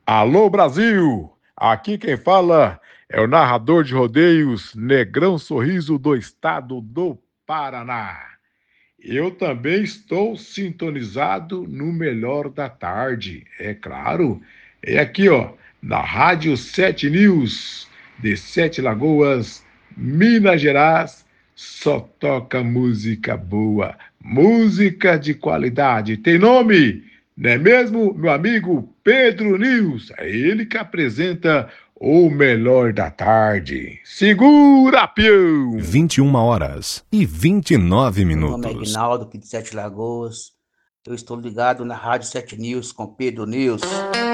Alô Brasil! Aqui quem fala é o narrador de rodeios Negrão Sorriso do estado do Paraná. Eu também estou sintonizado no melhor da tarde, é claro. É aqui, ó, na Rádio 7 News, de Sete Lagoas, Minas Gerais, só toca música boa, música de qualidade. Tem nome, não é mesmo, meu amigo Pedro News? É ele que apresenta o melhor da tarde. Segura, peão! 21h29 Meu nome é minutos. Aguinaldo, aqui de Sete Lagoas. Eu estou ligado na Rádio 7 News com Pedro News.